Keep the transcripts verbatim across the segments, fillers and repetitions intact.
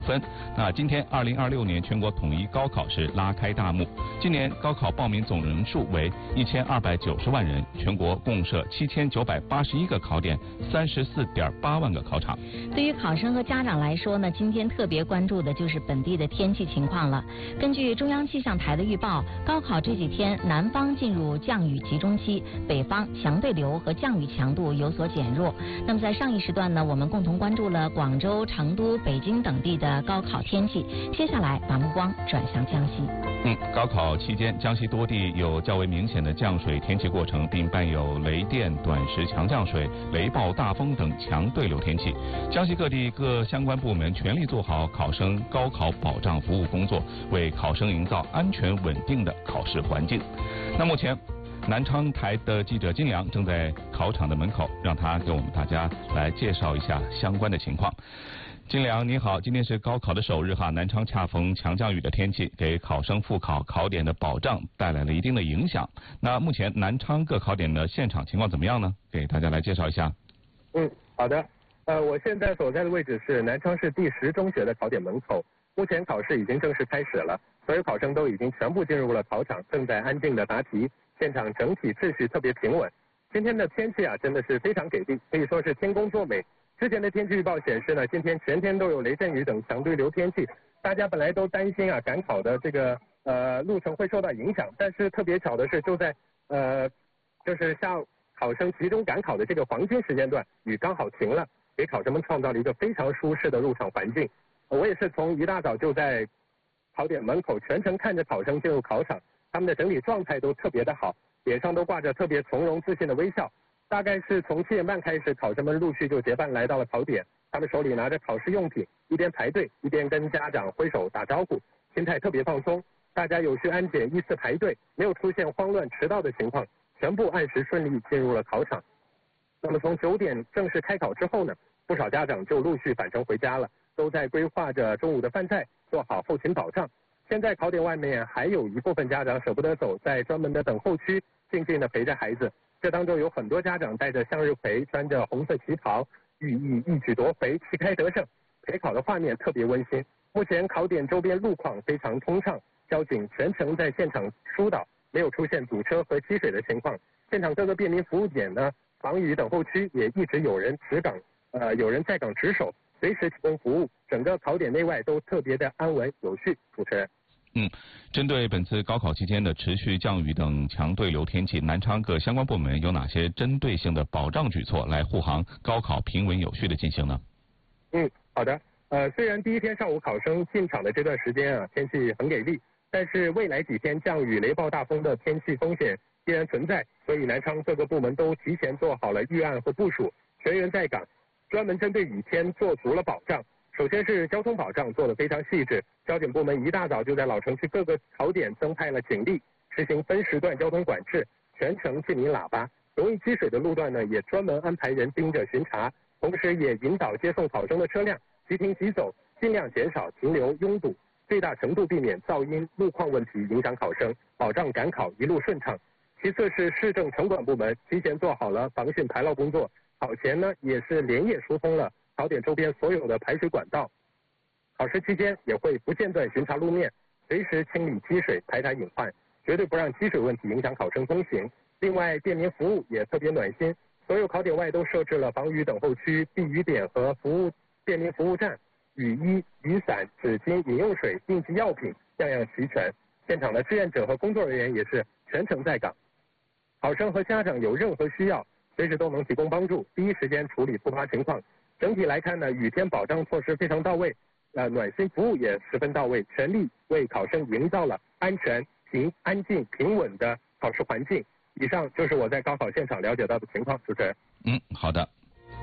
分。那今天二零二六年全国统一高考是拉开大幕，今年高考报名总人数为一千二百九十万人，全国共设七千九百八十一个考点，三十四点八万个考场。 对于考生和家长来说呢，今天特别关注的就是本地的天气情况了。根据中央气象台的预报，高考这几天南方进入降雨集中期，北方强对流和降雨强度有所减弱。那么在上一时段呢，我们共同关注了广州、成都、北京等地的高考天气。接下来把目光转向江西。 嗯，高考期间，江西多地有较为明显的降水天气过程，并伴有雷电、短时强降水、雷暴大风等强对流天气。江西各地各相关部门全力做好考生高考保障服务工作，为考生营造安全稳定的考试环境。那目前，南昌台的记者金良正在考场的门口，让他给我们大家来介绍一下相关的情况。金良你好，今天是高考的首日哈，南昌恰逢强降雨的天气，给考生复考考点的保障带来了一定的影响。那目前南昌各考点的现场情况怎么样呢？给大家来介绍一下。 嗯，好的。呃，我现在所在的位置是南昌市第十中学的考点门口，目前考试已经正式开始了，所有考生都已经全部进入了考场，正在安静的答题，现场整体秩序特别平稳。今天的天气啊，真的是非常给力，可以说是天公作美。之前的天气预报显示呢，今天全天都有雷阵雨等强对流天气，大家本来都担心啊赶考的这个呃路程会受到影响，但是特别巧的是，就在呃就是下午考生集中赶考的这个黄金时间段，雨刚好停了，给考生们创造了一个非常舒适的入场环境。我也是从一大早就在考点门口全程看着考生进入考场，他们的整体状态都特别的好，脸上都挂着特别从容自信的微笑。大概是从七点半开始，考生们陆续就结伴来到了考点，他们手里拿着考试用品，一边排队一边跟家长挥手打招呼，心态特别放松。大家有序安检，依次排队，没有出现慌乱迟到的情况，全部按时顺利进入了考场。那么从九点正式开考之后呢，不少家长就陆续返程回家了，都在规划着中午的饭菜，做好后勤保障。现在考点外面还有一部分家长舍不得走，在专门的等候区静静的陪着孩子。这当中有很多家长带着向日葵，穿着红色旗袍，寓意一举夺肥，旗开得胜。陪考的画面特别温馨。目前考点周边路况非常通畅，交警全程在现场疏导，没有出现堵车和积水的情况。现场各个便民服务点呢，防雨等候区也一直有人值岗，呃，有人在岗值守，随时提供服务。整个考点内外都特别的安稳有序。主持人。 嗯，针对本次高考期间的持续降雨等强对流天气，南昌各相关部门有哪些针对性的保障举措来护航高考平稳有序的进行呢？ 嗯，好的。呃，虽然第一天上午考生进场的这段时间啊，天气很给力，但是未来几天降雨、雷暴大风的天气风险依然存在，所以南昌各个部门都提前做好了预案和部署，全员在岗，专门针对雨天做足了保障。首先是交通保障做得非常细致，交警部门一大早就在老城区各个考点增派了警力，实行分时段交通管制，全程静音喇叭。容易积水的路段呢，也专门安排人盯着巡查，同时也引导接送考生的车辆即停即走，尽量减少停留拥堵，最大程度避免噪音、路况问题影响考生，保障赶考一路顺畅。其次是市政城管部门提前做好了防汛排涝工作，考前呢也是连夜疏通了考点周边所有的排水管道，考试期间也会不间断巡查路面，随时清理积水，排查隐患，绝对不让积水问题影响考生通行。另外，便民服务也特别暖心，所有考点外都设置了防雨等候区、避雨点和服务便民服务站，雨衣、雨伞、纸巾、饮用水、应急药品样样齐全。现场的志愿者和工作人员也是全程在岗，考生和家长有任何需要，随时都能提供帮助，第一时间处理突发情况。整体来看呢，雨天保障措施非常到位，呃，暖心服务也十分到位，全力为考生营造了安全、平、安静、平稳的考试环境。以上就是我在高考现场了解到的情况，主持人。 嗯，好的。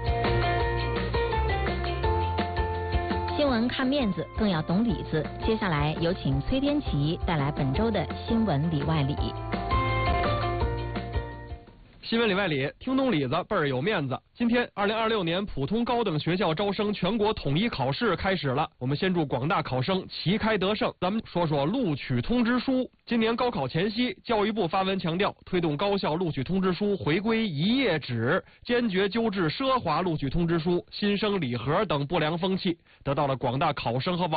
新闻看面子，更要懂里子。接下来有请崔天琪带来本周的新闻里外里。 新闻里外里，听懂里子倍儿有面子。今天，二零二六年普通高等学校招生全国统一考试开始了。我们先祝广大考生旗开得胜。咱们说说录取通知书。今年高考前夕，教育部发文强调，推动高校录取通知书回归一页纸，坚决纠治奢华录取通知书、新生礼盒等不良风气，得到了广大考生和网